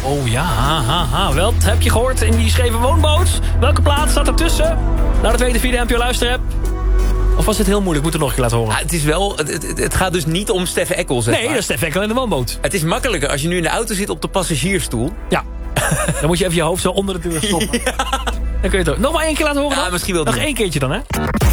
Oh ja, wel, dat heb je gehoord in die scheve woonboot. Welke plaats staat ertussen? Laat het weten via de NPO Luisterapp. Of was het heel moeilijk? Moet het nog een keer laten horen. Het is wel, het gaat dus niet om Steffe Eckel, zeg Nee, maar. dat is Stef Eckel in de woonboot. Het is makkelijker als je nu in de auto zit op de passagiersstoel. Ja, dan moet je even je hoofd zo onder de deur stoppen. Dan kun je het ook. Nog maar één keer laten horen Ja, dan? misschien wel Nog doen. 1 keertje dan, hè?